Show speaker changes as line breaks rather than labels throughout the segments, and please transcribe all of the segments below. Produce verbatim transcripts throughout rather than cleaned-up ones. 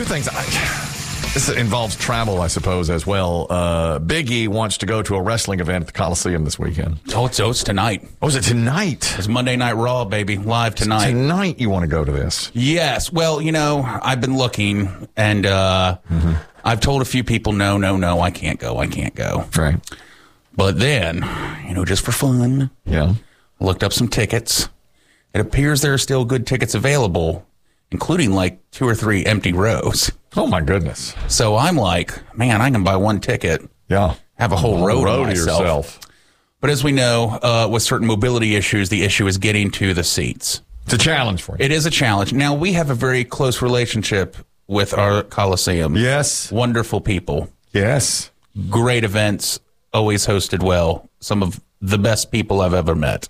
two things. I, this involves travel, I suppose, as well. Uh, Big E wants to go to a wrestling event at the Coliseum this weekend.
Oh, it's, oh, it's tonight.
Oh, is it tonight?
It's Monday Night Raw, baby, live tonight.
Tonight you want to go to this?
Yes. Well, you know, I've been looking, and uh, mm-hmm. I've told a few people, no, no, no, I can't go. I can't go.
Right.
But then, you know, just for fun,
yeah,
I looked up some tickets. It appears there are still good tickets available, including like two or three empty rows.
Oh, my goodness.
So I'm like, man, I can buy one ticket.
Yeah.
Have a whole,
whole
row,
row
to,
to yourself.
But as we know, uh, with certain mobility issues, the issue is getting to the seats.
It's a challenge for you.
It is a challenge. Now, we have a very close relationship with our Coliseum.
Yes.
Wonderful people.
Yes.
Great events. Always hosted well. Some of the best people I've ever met.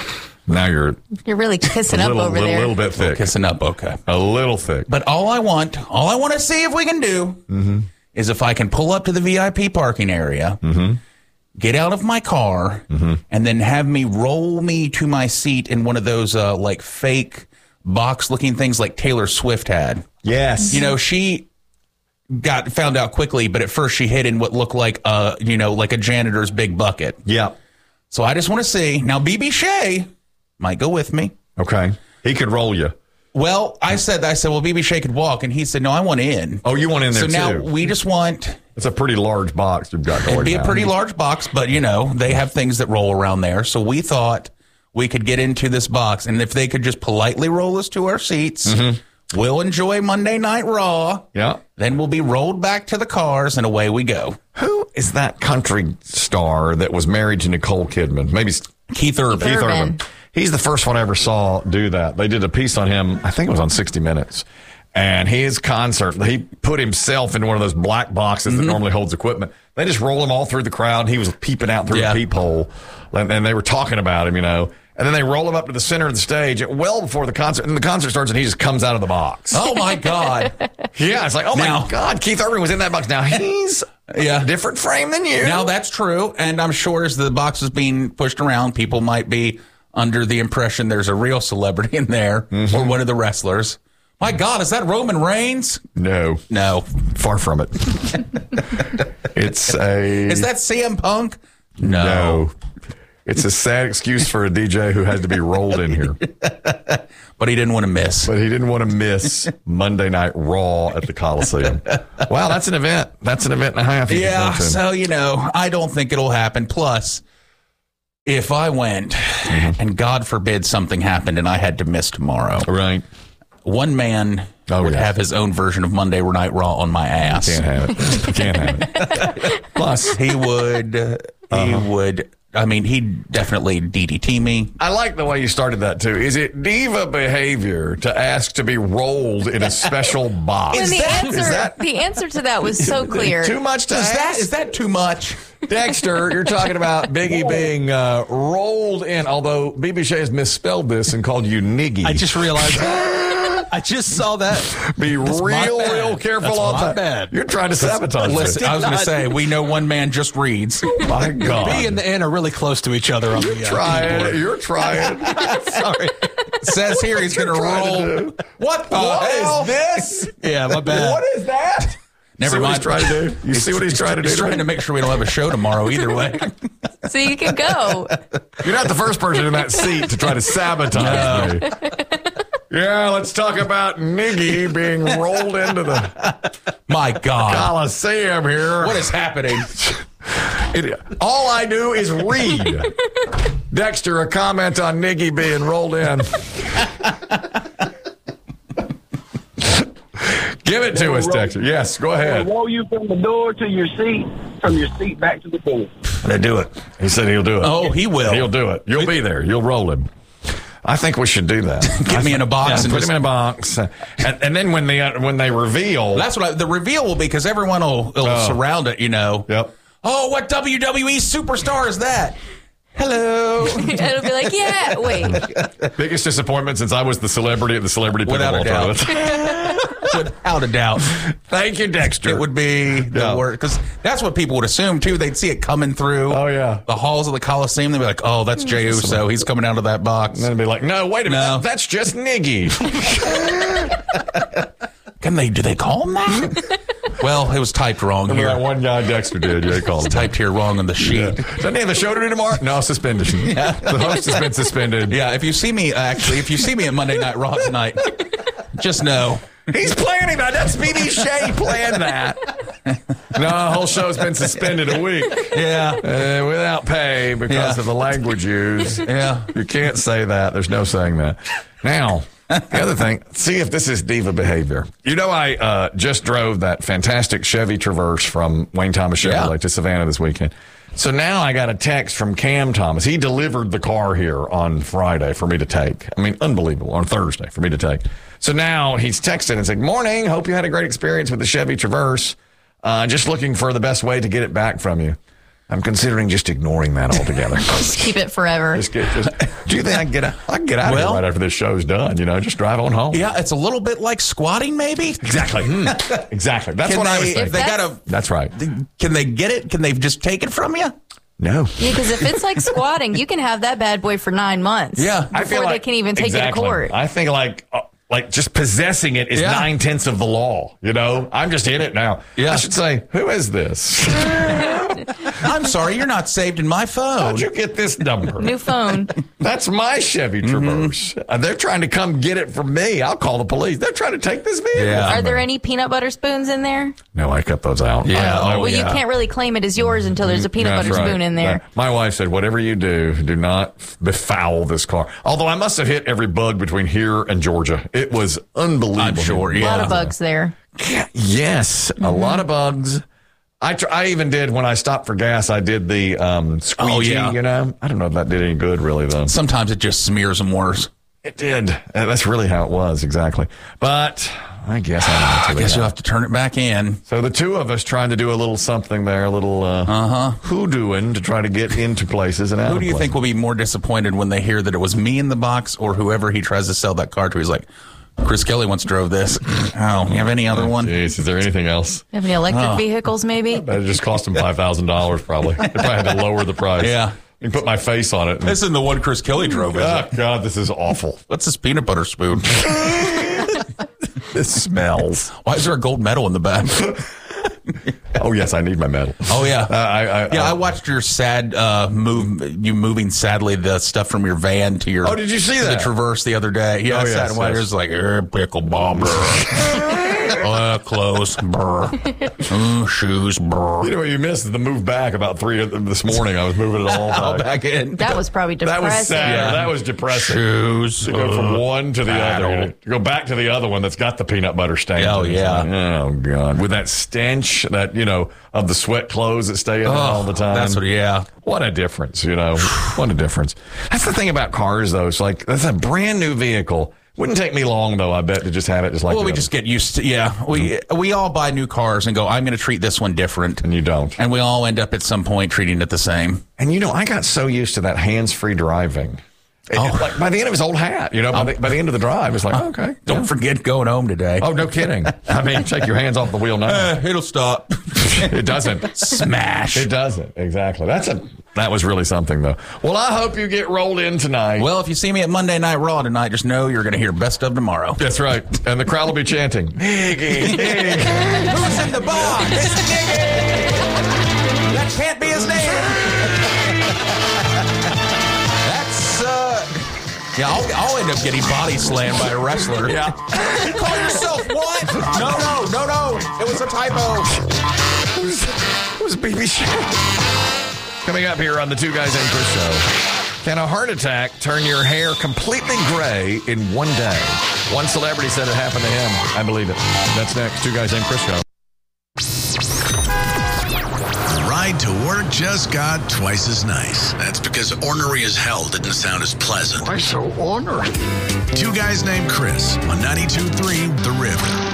Now you're
You're really kissing
a little,
up over
little,
there.
little bit thick.
Kissing up, okay.
A little thick.
But all I want, all I want to see if we can do
mm-hmm.
is if I can pull up to the V I P parking area,
mm-hmm.
get out of my car,
mm-hmm.
and then have me roll me to my seat in one of those uh, like fake box-looking things like Taylor Swift had.
Yes.
You know, she got found out quickly, but at first she hid in what looked like a, you know, like a janitor's big bucket.
Yeah.
So I just want to see. Now, B B Shea might go with me.
Okay. He could roll you.
Well, I said, I said, well, B B Shea could walk, and he said, no, I want in.
Oh, you want in there
so
too?
So now we just want.
It's a pretty large box you've got going.
It'd be
now.
a pretty large box, but you know they have things that roll around there. So we thought we could get into this box, and if they could just politely roll us to our seats, mm-hmm. we'll enjoy Monday Night Raw.
Yeah.
Then we'll be rolled back to the cars, and away we go.
Who is that country star that was married to Nicole Kidman? Maybe
Keith Urban.
Keith
Urban.
Urban. He's the first one I ever saw do that. They did a piece on him. I think it was on sixty minutes. And his concert, he put himself into one of those black boxes mm-hmm. that normally holds equipment. They just roll him all through the crowd. He was peeping out through
yeah.
the peephole. And, and they were talking about him, you know. And then they roll him up to the center of the stage well before the concert. And the concert starts and he just comes out of the box.
Oh, my God.
Yeah, it's like, oh,
now,
my God, Keith Urban was in that box. Now, he's
yeah.
a different frame than you.
Now, that's true. And I'm sure as the box is being pushed around, people might be under the impression there's a real celebrity in there mm-hmm. or one of the wrestlers. My God, is that Roman Reigns?
No.
No.
Far from it. It's a...
Is that C M Punk?
No. no. It's a sad excuse for a D J who had to be rolled in here.
But he didn't want to miss.
But he didn't want to miss Monday Night Raw at the Coliseum. Wow, that's an event. That's an event and a half. You
yeah, so, you know, I don't think it'll happen. Plus, if I went mm-hmm. and God forbid something happened and I had to miss tomorrow.
Right.
One man oh, would yeah. have his own version of Monday Night Raw on my ass.
Can't have it. Can't have it.
Plus, he would, uh, he uh-huh. would, I mean, he'd definitely D D T me.
I like the way you started that, too. Is it diva behavior to ask to be rolled in a special box?
And the,
that,
answer,
that,
the answer to that was so clear.
Too much to
is
ask?
That, is that too much?
Dexter, you're talking about Big E being uh, rolled in, although B B Shea has misspelled this and called you Niggy.
I just realized I just saw that.
Be
That's
real, real careful
That's
on
my
that.
Bad.
You're trying to sabotage
Listen,
this.
I was going to say, we know one man just reads.
My God.
B and the N are really close to each other on
You're
the uh,
trying.
keyboard.
You're trying.
Sorry.
It says here he's going to roll. What the
What
hell?
is this?
Yeah, my bad.
What is that?
Never
see
mind.
What he's trying to do? You see what he's trying to do?
He's trying to make sure we don't have a show tomorrow either way.
So you can go.
You're not the first person in that seat to try to sabotage
No.
me. Yeah, let's talk about Niggy being rolled into the
My God.
Coliseum here.
What is happening?
It, all I do is read. Dexter, a comment on Niggy being rolled in. Give it to us, Dexter. Yes, go ahead.
Roll you from the door to your seat, from your seat back to the door.
They do it. He said he'll do it.
Oh, he will.
He'll do it. You'll be there. You'll roll him. I think we should do that.
Get me in a box
yeah,
and
put
just,
him in a box, and, and then when they uh, when they reveal,
that's what I, the reveal will be because everyone will, will
oh.
surround it. You know.
Yep.
Oh, what W W E superstar is that? Hello.
It'll be like, yeah, wait.
Biggest disappointment since I was the celebrity at the celebrity
Without a
pickleball
doubt.
tournament.
Without a doubt.
Thank you, Dexter.
It would be the
Yeah.
worst because that's what people would assume too. They'd see it coming through.
Oh, yeah.
the halls of the Coliseum. They'd be like, "Oh, that's Jey Uso. He's coming out of that box."
And then it'd be like, no, wait a minute.
No.
That's just Niggy.
Can they, do they call him that? Well, it was typed wrong
Remember
here.
that one guy Dexter did? Yeah, he called him.
Typed here wrong on the sheet.
Yeah. Doesn't he have the show to do tomorrow? No, suspended. Yeah. The host has been suspended.
Yeah, if you see me, actually, if you see me at Monday Night Raw tonight, just know.
He's planning that. That's B B Shea planned that. No, the whole show's been suspended a week.
Yeah.
Uh, without pay because
Yeah.
of the language used.
Yeah.
You can't say that. There's no saying that. Now, the other thing, see if this is diva behavior. You know, I uh, just drove that fantastic Chevy Traverse from Wayne Thomas Chevrolet
Yeah.
to Savannah this weekend. So now I got a text from Cam Thomas. He delivered the car here on Friday for me to take. I mean, unbelievable. On Thursday for me to take. So now he's texted and said, morning, hope you had a great experience with the Chevy Traverse. Uh, just looking for the best way to get it back from you. I'm considering just ignoring that altogether.
Just keep it forever.
Just get, just, do you think I can get a, I can get out of
Well-
here right after this show's done? You know, just drive on home.
Yeah, it's a little bit like squatting, maybe.
Exactly. Mm. Exactly. That's
Can
what I was
they, if
thinking.
they
That's-
got a,
That's right.
can they get it? Can they just take it from you?
No.
Yeah, because if it's like squatting, you can have that bad boy for nine months.
Yeah. I
Before they can even take
exactly.
it to court.
I think like uh, like just possessing it is
Yeah.
nine tenths of the law. You know, I'm just in it now.
Yeah.
I should say, who is this?
I'm sorry, you're not saved in my phone.
How'd you get this number?
New phone.
That's my Chevy Traverse.
Mm-hmm.
Uh, they're trying to come get it from me. I'll call the police. They're trying to take this vehicle.
Yeah.
Are
from
there
me.
any peanut butter spoons in there?
No, I cut those out.
Yeah.
I- I-
Oh,
Well,
yeah.
you can't really claim it as yours until there's a peanut
That's
butter
right.
spoon in there.
That- My wife said, whatever you do, do not befoul this car. Although I must have hit every bug between here and Georgia. It was unbelievable.
I'm sure,
A
yeah.
lot of bugs there.
Yeah, yes, a lot of bugs. I tr- I even did when I stopped for gas. I did the um, squeegee.
Oh, yeah.
You know, I don't know if that did any good really though.
Sometimes it just smears them worse.
It did. Uh, That's really how it was exactly. But I guess I, don't know
I
till we
guess
got-
you'll have to turn it back in.
So the two of us trying to do a little something there, a little uh
Uh-huh.
hoodooing to try to get into places and out.
Who
of
do you
places.
think will be more disappointed when they hear that it was me in the box or whoever he tries to sell that car to? He's like, Chris Kelly once drove this. Oh, you have any other one?
Jeez, is there anything else?
Have any electric
Oh.
vehicles, maybe?
That just cost him five thousand dollars probably. They probably had to lower the price.
Yeah.
You can put my face on it.
This isn't the one Chris Kelly drove, is
Oh
it?
God, this is awful.
What's this peanut butter spoon?
This smells.
Why is there a gold medal in the back?
Oh yes, I need my medal.
Oh, yeah.
Uh, I, I,
Yeah,
I,
I watched your sad uh, move. You moving sadly the stuff from your van to your.
Oh, did you see
the
that?
Traverse the other day? Yeah,
Oh,
I
yes,
sat and watched.
yes.
It was like er, pickleball, brr. uh, clothes, brr. Mm, shoes, brr.
You know what you missed is the move back about three of them this morning. I was moving it all
Oh,
back.
back in.
That was probably
That
depressing.
was sad.
Yeah.
That was depressing.
Shoes.
To go from
uh,
one to the
battle.
other. To go back to the other one that's got the peanut butter stain.
Oh,
It's
yeah.
like, oh God. With that stench that, you know, of the sweat clothes that stay in there all the time.
That's what. Yeah.
What a difference, you know. What a difference. That's the thing about cars, though. It's like, that's a brand new vehicle. Wouldn't take me long, though, I bet, to just have it just like
Well,
the
we
other.
just get used to. Yeah, we we all buy new cars and go, I'm going to treat this one different,
And you don't.
and we all end up at some point treating it the same.
And, you know, I got so used to that hands-free driving. It-
Oh.
like, by the end of his old hat, you know, by, the, by the end of the drive, it's like, oh, okay.
Don't
yeah.
forget going home today.
Oh, no kidding. I mean, take your hands off the wheel now.
Eh, it'll stop.
It doesn't.
Smash.
It doesn't. Exactly. That's a that was really something though. Well, I hope you get rolled in tonight.
Well, if you see me at Monday Night Raw tonight, just know you're going to hear best of tomorrow.
That's right. And the crowd will be chanting. Niggy, niggy.
Who's in the box? It's Niggy. That can't be his name. That's uh. Yeah, I'll, I'll end up getting body slammed by a wrestler.
Yeah.
You call yourself what? No, no, no, no. It was a typo.
It was B B Shea. Coming up here on the Two Guys and Chris Show. Can a heart attack turn your hair completely gray in one day? One celebrity said it happened to him. I believe it. That's next. Two Guys and Chris Show.
The ride to work just got twice as nice. That's because ornery as hell didn't sound as pleasant.
Why so ornery?
Two Guys Named Chris on ninety-two point three The River.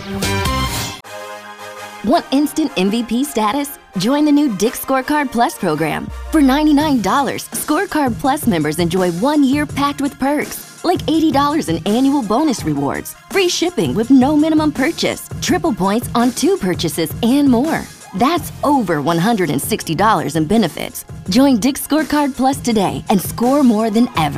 Want instant M V P status? Join the new Dick's Scorecard Plus program. For ninety-nine dollars, Scorecard Plus members enjoy one year packed with perks, like eighty dollars in annual bonus rewards, free shipping with no minimum purchase, triple points on two purchases, and more. That's over one hundred sixty dollars in benefits. Join Dick's Scorecard Plus today and score more than ever.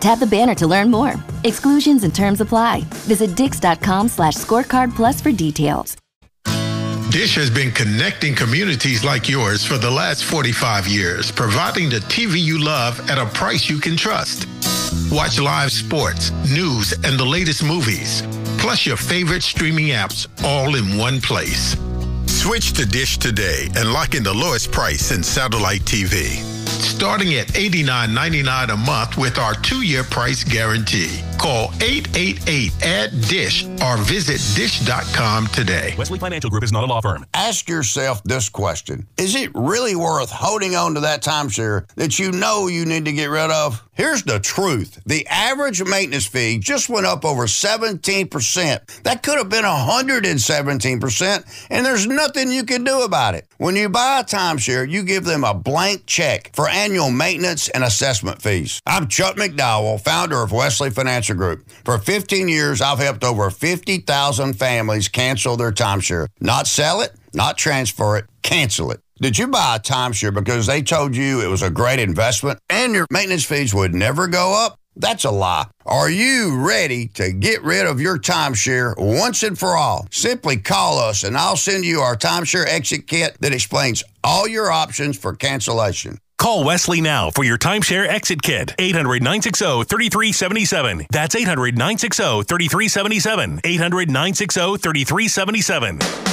Tap the banner to learn more. Exclusions and terms apply. Visit dix.com slash scorecard plus for details.
Dish has been connecting communities like yours for the last forty-five years, providing the T V you love at a price you can trust. Watch live sports, news, and the latest movies, plus your favorite streaming apps all in one place. Switch to Dish today and lock in the lowest price in satellite T V. Starting at eighty-nine ninety-nine a month with our two-year price guarantee. Call eight eight eight, A D D I S H or visit dish dot com today.
Wesley Financial Group is not a law firm.
Ask yourself this question. Is it really worth holding on to that timeshare that you know you need to get rid of? Here's the truth. The average maintenance fee just went up over seventeen percent. That could have been one hundred seventeen percent, and there's nothing you can do about it. When you buy a timeshare, you give them a blank check for annual maintenance and assessment fees. I'm Chuck McDowell, founder of Wesley Financial Group. For fifteen years, I've helped over fifty thousand families cancel their timeshare. Not sell it, not transfer it, cancel it. Did you buy a timeshare because they told you it was a great investment and your maintenance fees would never go up? That's a lie. Are you ready to get rid of your timeshare once and for all? Simply call us and I'll send you our timeshare exit kit that explains all your options for cancellation.
Call Wesley now for your timeshare exit kit. eight hundred, nine six zero, three three seven seven. That's eight hundred, nine six zero, three three seven seven. eight hundred, nine six zero, three three seven seven.